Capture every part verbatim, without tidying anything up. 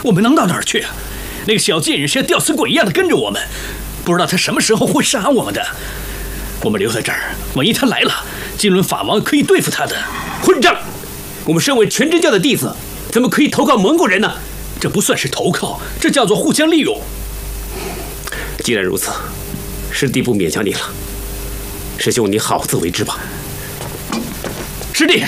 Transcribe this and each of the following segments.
我们能到哪儿去啊？那个小贱人是要吊死鬼一样的跟着我们，不知道他什么时候会杀我们的。我们留在这儿，万一他来了，金轮法王可以对付他的。 混账！我们身为全真教的弟子，怎么可以投靠蒙古人呢？ 这不算是投靠，这叫做互相利用。 既然如此，师弟不勉强你了。师兄，你好自为之吧。 师弟，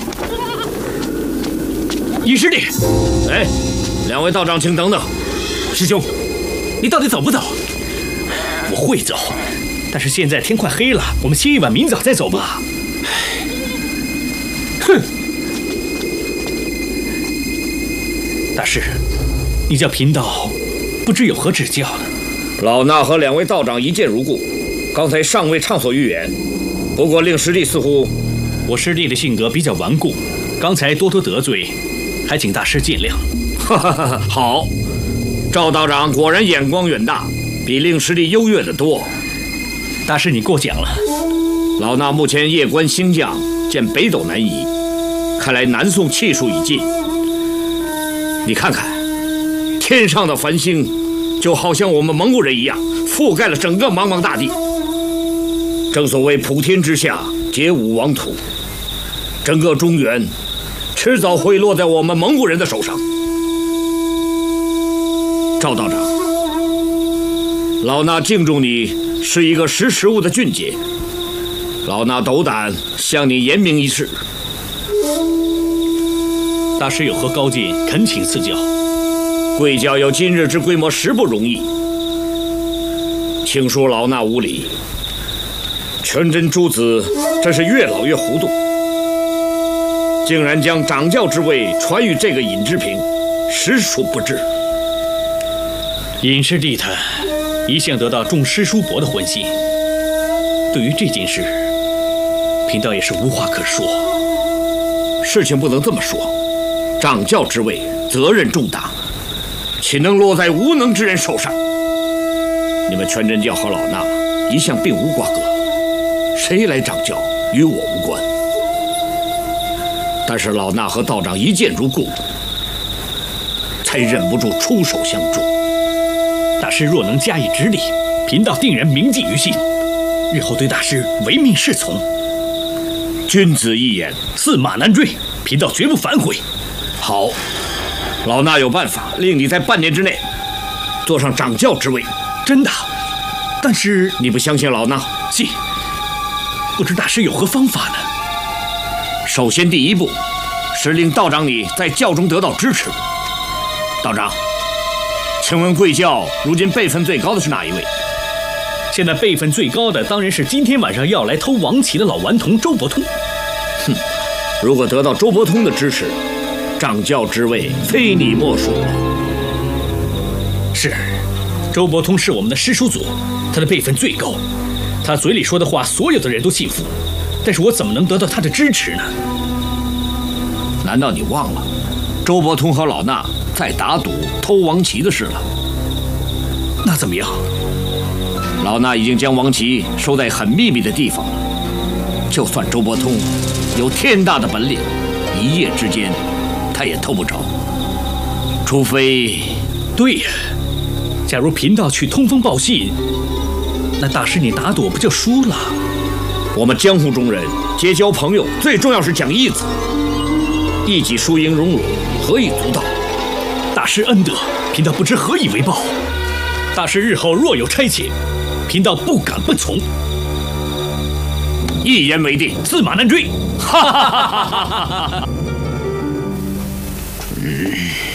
尹师弟， 哎，两位道长，请等等。 师兄，你到底走不走？ 我会走，但是现在天快黑了，我们歇一晚，明早再走吧。 哼！ 大师，你叫贫道，不知有何指教呢？ 老衲和两位道长一见如故，刚才尚未畅所欲言。不过令师弟似乎…… 我师弟的性格比较顽固，刚才多多得罪，还请大师见谅。 哈哈哈！好，赵道长果然眼光远大，比令师弟优越得多。 大师你过奖了。 老衲目前夜观星象，见北斗南移，看来南宋气数已尽。你看看，天上的繁星，就好像我们蒙古人一样，覆盖了整个茫茫大地。正所谓普天之下，皆吾王土。整个中原，迟早会落在我们蒙古人的手上。赵道长，老衲敬重你是一个识时务的俊杰，老衲斗胆向你言明一事。 大师有何高见，恳请赐教。 贵教有今日之规模，实不容易，请恕老衲无礼。全真诸子真是越老越糊涂，竟然将掌教之位传与这个尹志平，实属不智。 尹师弟他一向得到众师叔伯的欢心，对于这件事，贫道也是无话可说。 事情不能这么说，掌教之位责任重大，岂能落在无能之人手上？你们全真教和老衲一向并无瓜葛，谁来掌教与我无关。但是老衲和道长一见如故，才忍不住出手相助。 大师若能加以指理，贫道定然铭记于心，日后对大师唯命是从。 君子一言， 驷马难追，贫道绝不反悔。 好，老衲有办法令你在半年之内坐上掌教之位。 真的？但是你不相信老衲？ 信。不知大师有何方法呢？ 首先第一步是令道长你在教中得到支持。道长，请问贵教如今辈分最高的是哪一位？ 现在辈分最高的当然是今天晚上要来偷王旗的老顽童周伯通。 哼，如果得到周伯通的支持，掌教之位非你莫属了。 是，周伯通是我们的师叔祖，他的辈分最高，他嘴里说的话所有的人都信服，但是我怎么能得到他的支持呢？ 难道你忘了周伯通和老衲在打赌偷王旗的事了？ 那怎么样？ 老衲已经将王旗收在很秘密的地方了，就算周伯通有天大的本领，一夜之间他也偷不着，除非…… 对呀，假如贫道去通风报信，那大师你打赌不就输了？ 我们江湖中人结交朋友，最重要是讲义子，一己输赢荣辱，何以足道？ 大师恩德，贫道不知何以为报。大师日后若有差遣，贫道不敢不从。 一言为定， 驷马难追。哈哈哈哈哈哈！ 嗯，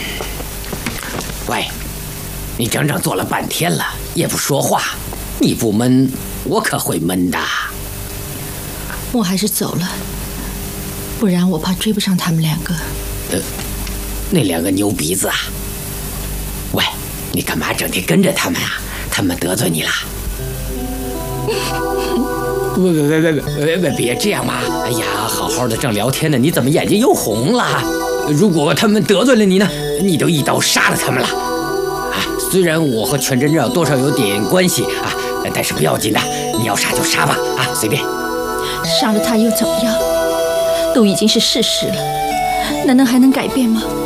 喂，你整整坐了半天了，也不说话，你不闷，我可会闷的。 我还是走了，不然我怕追不上他们两个。 呃，那两个牛鼻子啊！喂，你干嘛整天跟着他们啊？他们得罪你了？别别别别别别这样嘛！哎呀，好好的正聊天呢，你怎么眼睛又红了？如果他们得罪了你呢，你就一刀杀了他们了。啊，虽然我和全真教多少有点关系啊，但是不要紧的，你要杀就杀吧，啊，随便。 杀了他又怎么样？都已经是事实了，难道还能改变吗？